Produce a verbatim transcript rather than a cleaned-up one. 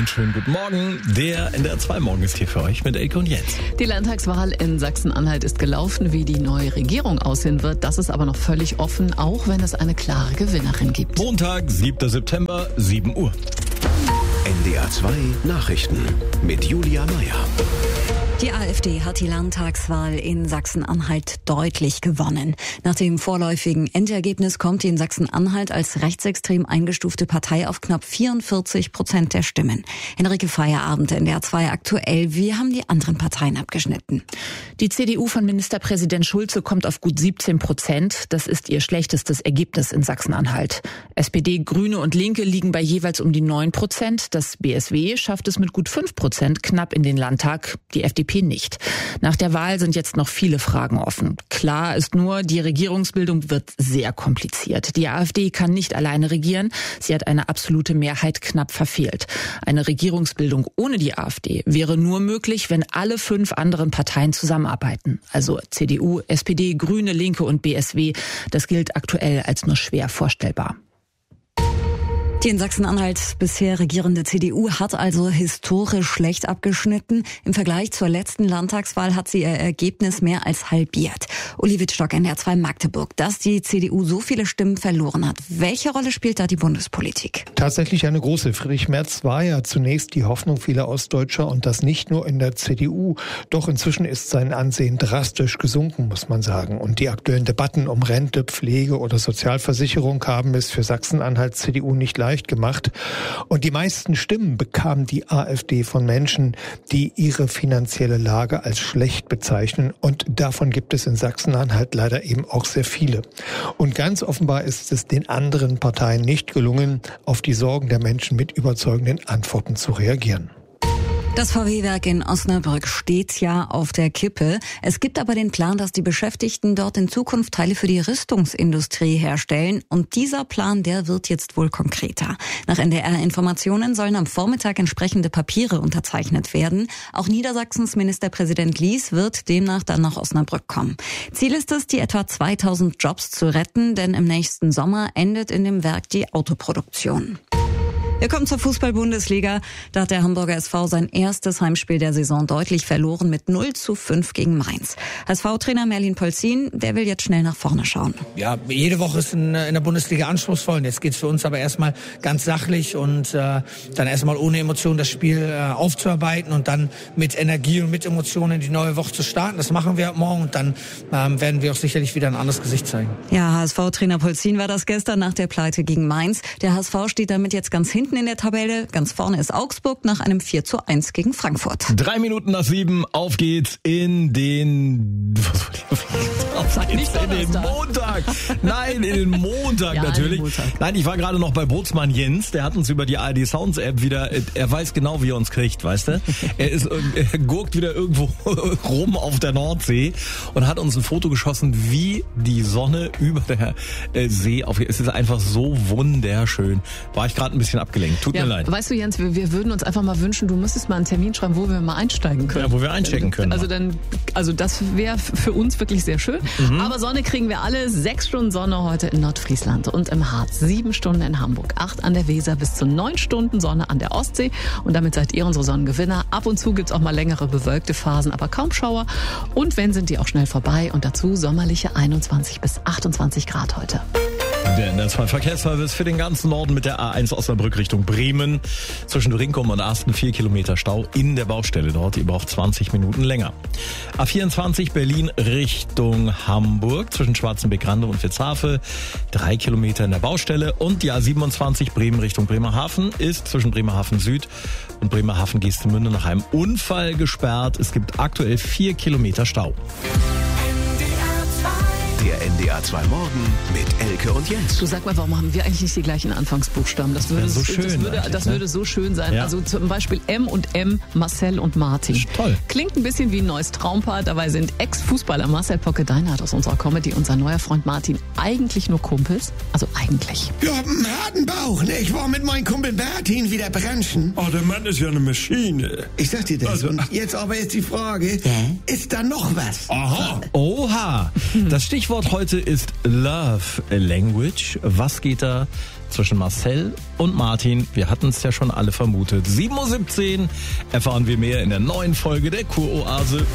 Einen schönen guten Morgen. Der N D R zwei Morgen ist hier für euch mit Elke und Jens. Die Landtagswahl in Sachsen-Anhalt ist gelaufen. Wie die neue Regierung aussehen wird, das ist aber noch völlig offen, auch wenn es eine klare Gewinnerin gibt. Montag, siebter September, sieben Uhr. N D R zwei Nachrichten mit Julia Meyer. Die AfD hat die Landtagswahl in Sachsen-Anhalt deutlich gewonnen. Nach dem vorläufigen Endergebnis kommt die in Sachsen-Anhalt als rechtsextrem eingestufte Partei auf knapp vierundvierzig Prozent der Stimmen. Henrike Feierabend, N D R zwei aktuell. Wie haben die anderen Parteien abgeschnitten? Die C D U von Ministerpräsident Schulze kommt auf gut siebzehn Prozent. Das ist ihr schlechtestes Ergebnis in Sachsen-Anhalt. S P D, Grüne und Linke liegen bei jeweils um die neun Prozent. Das B S W schafft es mit gut fünf Prozent knapp in den Landtag. Die F D P nicht. Nach der Wahl sind jetzt noch viele Fragen offen. Klar ist nur, die Regierungsbildung wird sehr kompliziert. Die AfD kann nicht alleine regieren. Sie hat eine absolute Mehrheit knapp verfehlt. Eine Regierungsbildung ohne die AfD wäre nur möglich, wenn alle fünf anderen Parteien zusammenarbeiten. Also C D U, S P D, Grüne, Linke und B S W. Das gilt aktuell als nur schwer vorstellbar. Die in Sachsen-Anhalt bisher regierende C D U hat also historisch schlecht abgeschnitten. Im Vergleich zur letzten Landtagswahl hat sie ihr Ergebnis mehr als halbiert. Uli Wittstock, N D R zwei Magdeburg, dass die C D U so viele Stimmen verloren hat. Welche Rolle spielt da die Bundespolitik? Tatsächlich eine große. Friedrich Merz war ja zunächst die Hoffnung vieler Ostdeutscher und das nicht nur in der C D U. Doch inzwischen ist sein Ansehen drastisch gesunken, muss man sagen. Und die aktuellen Debatten um Rente, Pflege oder Sozialversicherung haben es für Sachsen-Anhalt C D U nicht leicht gemacht. Und die meisten Stimmen bekam die AfD von Menschen, die ihre finanzielle Lage als schlecht bezeichnen. Und davon gibt es in Sachsen-Anhalt leider eben auch sehr viele. Und ganz offenbar ist es den anderen Parteien nicht gelungen, auf die Sorgen der Menschen mit überzeugenden Antworten zu reagieren. Das V W-Werk in Osnabrück steht ja auf der Kippe. Es gibt aber den Plan, dass die Beschäftigten dort in Zukunft Teile für die Rüstungsindustrie herstellen. Und dieser Plan, der wird jetzt wohl konkreter. Nach N D R-Informationen sollen am Vormittag entsprechende Papiere unterzeichnet werden. Auch Niedersachsens Ministerpräsident Lies wird demnach dann nach Osnabrück kommen. Ziel ist es, die etwa zweitausend Jobs zu retten, denn im nächsten Sommer endet in dem Werk die Autoproduktion. Wir kommen zur Fußball-Bundesliga. Da hat der Hamburger S V sein erstes Heimspiel der Saison deutlich verloren mit null zu fünf gegen Mainz. S V-Trainer Merlin Polzin, der will jetzt schnell nach vorne schauen. Ja, jede Woche ist in, in der Bundesliga anspruchsvoll. Und jetzt geht's für uns aber erstmal ganz sachlich und äh, dann erstmal ohne Emotionen das Spiel äh, aufzuarbeiten und dann mit Energie und mit Emotionen in die neue Woche zu starten. Das machen wir morgen und dann ähm, werden wir auch sicherlich wieder ein anderes Gesicht zeigen. Ja, H S V-Trainer Polzin war das gestern nach der Pleite gegen Mainz. Der H S V steht damit jetzt ganz hinten in der Tabelle. Ganz vorne ist Augsburg nach einem vier zu eins gegen Frankfurt. Drei Minuten nach sieben, auf geht's in den... Sag nicht in den Montag. Nein, in den Montag ja, natürlich. Den Montag. Nein, ich war gerade noch bei Bootsmann Jens, der hat uns über die A R D Sounds App wieder, er weiß genau, wie er uns kriegt, weißt du? Er ist, er gurkt wieder irgendwo rum auf der Nordsee und hat uns ein Foto geschossen, wie die Sonne über der See auf. Es ist einfach so wunderschön. War ich gerade ein bisschen abgelenkt. Tut ja, mir leid. Weißt du, Jens, wir, wir würden uns einfach mal wünschen, du müsstest mal einen Termin schreiben, wo wir mal einsteigen können. Ja, wo wir einchecken können. Also dann, also das wäre für uns wirklich sehr schön. Mhm. Aber Sonne kriegen wir alle. Sechs Stunden Sonne heute in Nordfriesland und im Harz. Sieben Stunden in Hamburg. Acht an der Weser bis zu neun Stunden Sonne an der Ostsee. Und damit seid ihr unsere Sonnengewinner. Ab und zu gibt's auch mal längere bewölkte Phasen, aber kaum Schauer. Und wenn, sind die auch schnell vorbei. Und dazu sommerliche einundzwanzig bis achtundzwanzig Grad heute. Der N D R zwei Verkehrsservice für den ganzen Norden mit der A eins Osnabrück Richtung Bremen. Zwischen Rinkum und Asten vier Kilometer Stau in der Baustelle dort. Ihr braucht zwanzig Minuten länger. A vierundzwanzig Berlin Richtung Hamburg. Zwischen Schwarzenbeck-Rande und Witzhafe. Drei Kilometer in der Baustelle. Und die A siebenundzwanzig Bremen Richtung Bremerhaven ist zwischen Bremerhaven Süd und Bremerhaven-Geestemünde nach einem Unfall gesperrt. Es gibt aktuell vier Kilometer Stau. Der N D R zwei Morgen mit Elke und Jens. Du, sag mal, warum haben wir eigentlich nicht die gleichen Anfangsbuchstaben? Das, das würde so schön, das würde, das würde so schön sein. Ja. Also zum Beispiel M und M, Marcel und Martin. Toll. Klingt ein bisschen wie ein neues Traumpaar. Dabei sind Ex-Fußballer Marcel Pocke-Deinhardt aus unserer Comedy und sein neuer Freund Martin eigentlich nur Kumpels. Also eigentlich. Ich hab einen harten Bauch, ne? Ich war mit meinem Kumpel Martin wieder branchen. Oh, der Mann ist ja eine Maschine. Ich sag dir das. Also, und jetzt aber jetzt die Frage, ja? Ist da noch was? Aha. Oha. Das Stichwort heute ist Love Language. Was geht da zwischen Marcel und Martin. Wir hatten es ja schon alle vermutet. sieben Uhr siebzehn erfahren wir mehr in der neuen Folge der Kuroase.